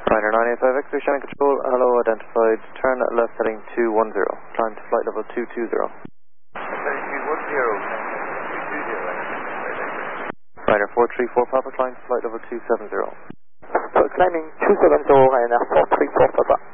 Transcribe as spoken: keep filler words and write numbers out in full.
Ryder nine eight five X-ray Shannon Control, hello, identified, turn left heading two one zero, climb to flight level two two zero. Heading two one zero, two two zero. Ryder four three four Papa, climb to flight level two seven zero. So climbing two seven zero and four three four Papa.